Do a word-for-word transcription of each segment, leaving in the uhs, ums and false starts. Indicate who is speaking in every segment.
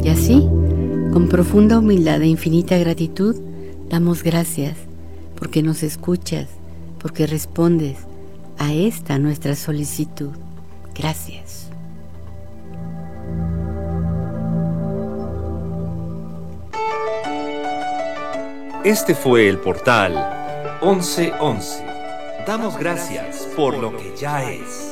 Speaker 1: Y así, con profunda humildad e infinita gratitud, damos gracias porque nos escuchas, porque respondes a esta nuestra solicitud. Gracias.
Speaker 2: Este fue el portal once once. Damos gracias por lo que ya es.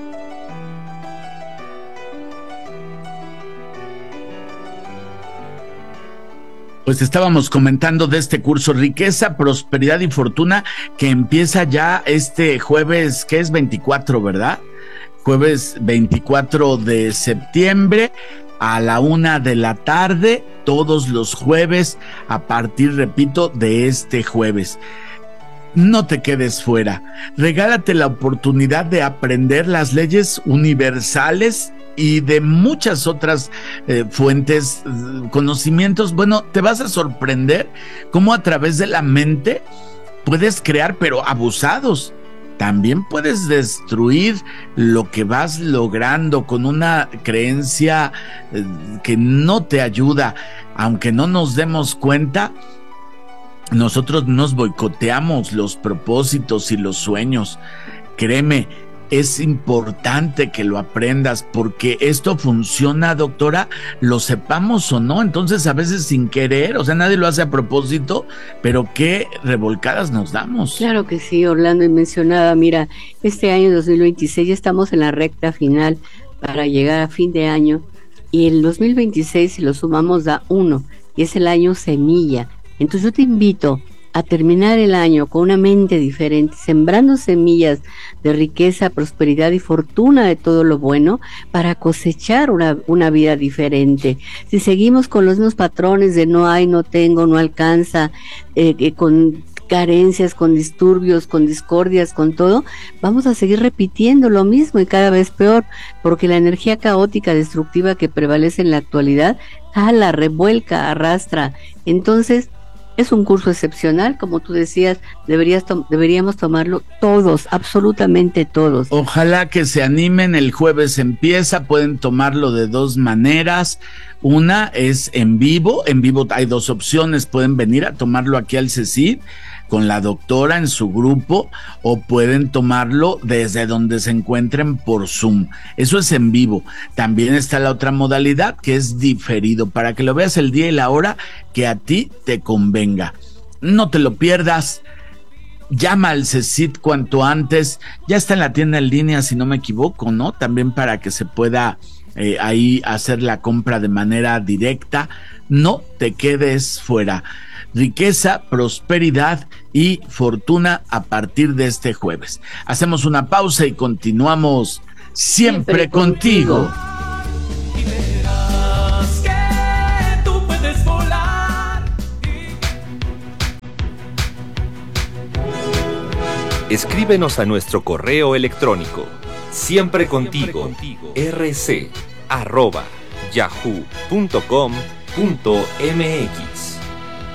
Speaker 3: Pues estábamos comentando de este curso Riqueza, Prosperidad y Fortuna, que empieza ya este jueves, que es veinticuatro, ¿verdad? Jueves veinticuatro de septiembre a la una de la tarde, todos los jueves, a partir, repito, de este jueves. No te quedes fuera. Regálate la oportunidad de aprender las leyes universales y de muchas otras eh, fuentes, conocimientos. Bueno, te vas a sorprender cómo a través de la mente puedes crear, pero abusados. También puedes destruir lo que vas logrando con una creencia eh, que no te ayuda. Aunque no nos demos cuenta, nosotros nos boicoteamos los propósitos y los sueños. Créeme, es importante que lo aprendas porque esto funciona, doctora, lo sepamos o no. Entonces a veces sin querer, o sea, nadie lo hace a propósito, pero qué revolcadas nos damos.
Speaker 1: Claro que sí, Orlando, y mencionaba, mira, este año dos mil veintiséis ya estamos en la recta final para llegar a fin de año, y el dos mil veintiséis, si lo sumamos, da uno, y es el año semilla. Entonces yo te invito a terminar el año con una mente diferente, sembrando semillas de riqueza, prosperidad y fortuna de todo lo bueno para cosechar una, una vida diferente. Si seguimos con los mismos patrones de no hay, no tengo, no alcanza, eh, eh, con carencias, con disturbios, con discordias, con todo, vamos a seguir repitiendo lo mismo y cada vez peor, porque la energía caótica, destructiva que prevalece en la actualidad, jala, revuelca, arrastra. Entonces, es un curso excepcional, como tú decías, deberías to- deberíamos tomarlo todos, absolutamente todos.
Speaker 3: Ojalá que se animen, el jueves empieza, pueden tomarlo de dos maneras. Una es en vivo, en vivo hay dos opciones, pueden venir a tomarlo aquí al CECID con la doctora en su grupo, o pueden tomarlo desde donde se encuentren por Zoom. Eso es en vivo. También está la otra modalidad, que es diferido, para que lo veas el día y la hora que a ti te convenga. No te lo pierdas. Llama al CECID cuanto antes. Ya está en la tienda en línea, si no me equivoco, ¿no? También para que se pueda eh, ahí hacer la compra de manera directa. No te quedes fuera. Riqueza, prosperidad y fortuna a partir de este jueves. Hacemos una pausa y continuamos siempre, siempre contigo.
Speaker 4: Y verás que tú puedes volar.
Speaker 2: Escríbenos a nuestro correo electrónico siempre contigo rc arroba yahoo punto com punto mx.